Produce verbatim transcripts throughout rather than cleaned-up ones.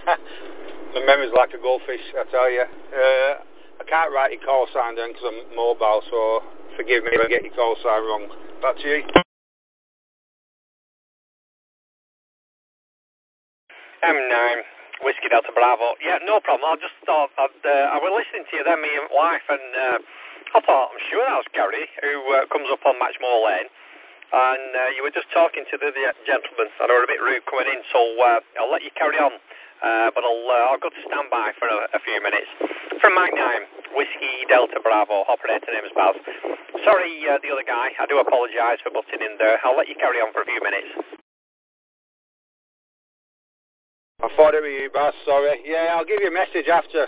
My memory's like a goldfish, I tell you. Uh, I can't write your call sign down because I'm mobile, so forgive me if I get your call sign wrong. Back to you. M nine, Whiskey Delta Bravo. Yeah, no problem. I just thought I'd, uh, I was listening to you then, me and wife, and uh, I thought, I'm sure that was Gary, who uh, comes up on Matchmore Lane. And uh, you were just talking to the, the gentleman, and I were a bit rude coming in, so uh, I'll let you carry on. Uh, but I'll, uh, I'll go to stand by for a, a few minutes. From Mike nine, Whiskey Delta Bravo, operator name is Baz. Sorry, uh, the other guy, I do apologise for butting in there. I'll let you carry on for a few minutes. I thought it was you, Baz, sorry. Yeah, I'll give you a message after.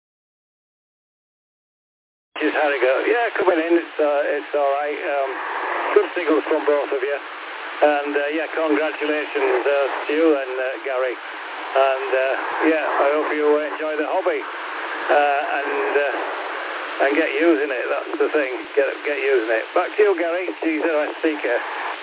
This is Harrigan. Yeah, coming in, it's, uh, it's alright. Um, good signals from both of you. And uh, yeah, congratulations uh, to you and uh, Gary. And uh, yeah, I hope you enjoy the hobby uh, and uh, and get using it. That's the thing. Get get using it. Back to you, Gary. G zero S C K.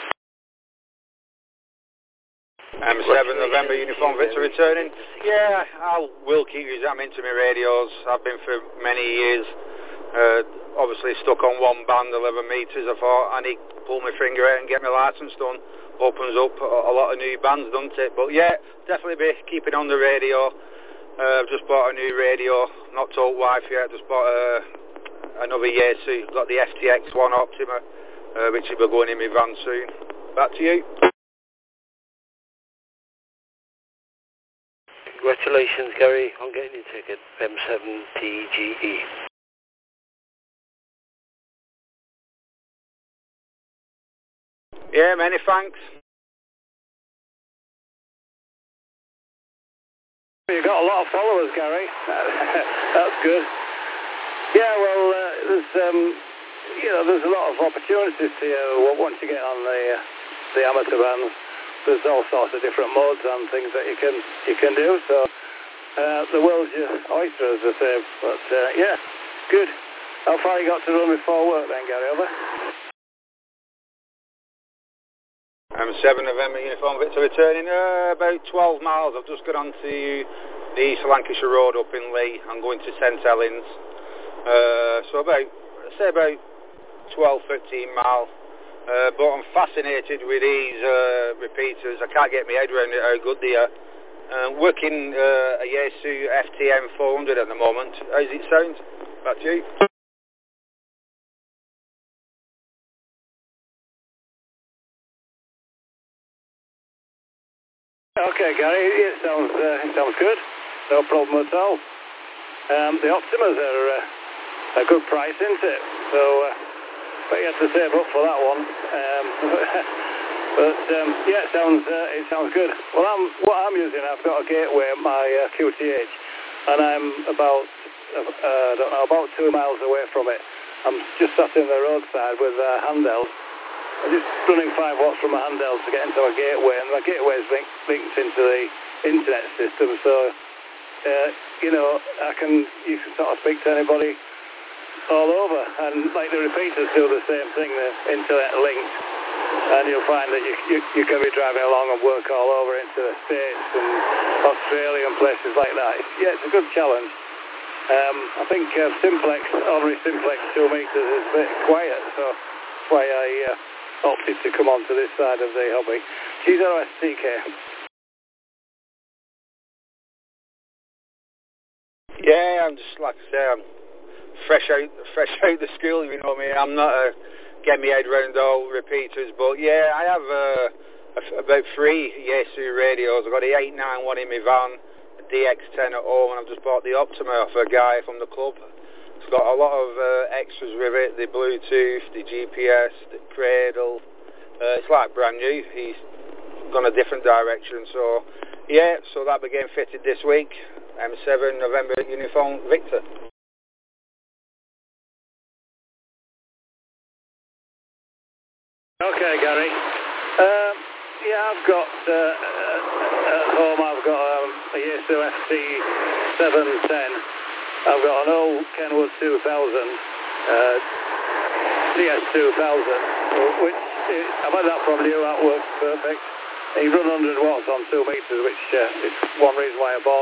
M seven November Uniform Victor returning. Yeah, I will keep using them into my radios. I've been for many years. Uh, obviously stuck on one band, eleven metres. I thought I need to pull my finger out and get my licence done. Opens up a lot of new bands, doesn't it? But yeah, definitely be keeping on the radio. Uh, I've just bought a new radio. Not told wife yet. Just bought uh, another Yaesu. Got the F T X one Optima, uh, which will be going in my van soon. Back to you. Congratulations, Gary, on getting your ticket. M seven T G E. Yeah, many thanks. You've got a lot of followers, Gary. That's good. Yeah, well, uh, there's um, you know, there's a lot of opportunities to you once you get on the uh, the amateur bands. There's all sorts of different modes and things that you can you can do. So uh, the world's your oyster, as they say. But uh, yeah, good. How far you got to run before work then, Gary? Over. M seven November Uniform Victor returning uh, about twelve miles. I've just got onto the East Lancashire Road up in Lee. I'm going to St Helens. Uh, so about, say about twelve, thirteen miles. Uh, but I'm fascinated with these uh, repeaters. I can't get my head around it, how good they are. Uh, working uh, a Yaesu F T M four hundred at the moment. How's it sound? Back to you. Okay, Gary, it sounds, uh, it sounds good. No problem at all. Um, the Optimas are uh, a good price, isn't it? So, uh, but you have to save up for that one. Um, but um, yeah, it sounds uh, it sounds good. Well, I'm, what I'm using, I've got a Gateway, my uh, Q T H, and I'm about uh, I don't know about two miles away from it. I'm just sat in the roadside with a uh, handheld. I'm just running five watts from a handheld to get into my Gateway, and my Gateway is linked, linked into the internet system, so uh, you know, I can you can sort of speak to anybody all over, and like the repeaters do the same thing, the internet linked, and you'll find that you, you you can be driving along and work all over into the States and Australia and places like that. It's, yeah, it's a good challenge. Um, I think uh, Simplex, ordinary Simplex two meters is a bit quiet, so that's why I uh, opted to come on to this side of the hobby. G zero S C K. Yeah, I'm just, like I say, I'm fresh out fresh out the school, you know what I mean. I'm not uh, getting my head around all repeaters, but yeah, I have uh, a, about three Yaesu radios. I've got the eight nine one in my van, the D X ten at home, and I've just bought the Optima off a guy from the club. It's got a lot of uh, extras with it, the Bluetooth, the G P S, the cradle. Uh, it's like brand new. He's gone a different direction, so yeah, so that began fitted this week. M seven November Uniform Victor. Okay, Gary. Um, yeah, I've got uh, at home. I've got um, a Yaesu F T seven ten. I've got an old Kenwood two thousand, uh, C S two thousand, which is, I've had that from you. That works perfect. You run one hundred watts on two meters, which uh, is one reason why I bought.